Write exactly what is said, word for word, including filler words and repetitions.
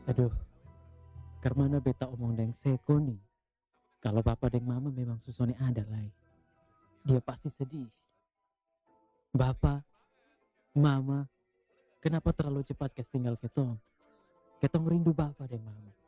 Aduh, karena beta omong deng seko nih. Kalau papa deng mama memang susone ada lai. Dia pasti sedih. Bapak, mama, kenapa terlalu cepat kes tinggal ketong? Ketong rindu bapak deng mama.